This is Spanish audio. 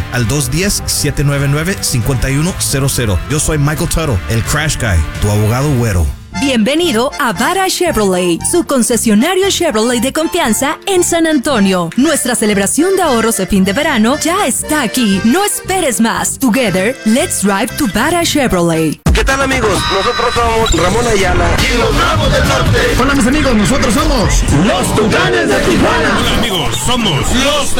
al 210-799-5100. Yo soy Michael Tuttle, el Crash Guy, tu abogado güero. Bienvenido a Vara Chevrolet, su concesionario Chevrolet de confianza en San Antonio. Nuestra celebración de ahorros de fin de verano ya está aquí. No esperes más. Together, let's drive to Vara Chevrolet. ¿Qué tal, amigos? Nosotros somos Ramón Ayala y los Ramos del Norte. Hola, mis amigos, nosotros somos los Tucanes de Tijuana. Hola, amigos, somos los